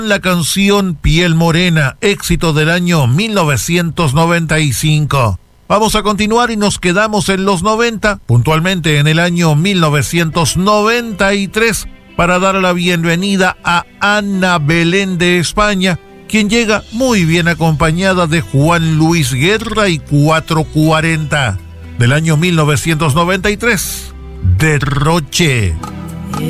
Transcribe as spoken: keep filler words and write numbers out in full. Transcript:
la canción Piel Morena, éxito del año mil novecientos noventa y cinco. Vamos a continuar y nos quedamos en los noventa, puntualmente en el año mil novecientos noventa y tres, para dar la bienvenida a Ana Belén de España, quien llega muy bien acompañada de Juan Luis Guerra y cuatro cuarenta. Del año mil novecientos noventa y tres, Derroche.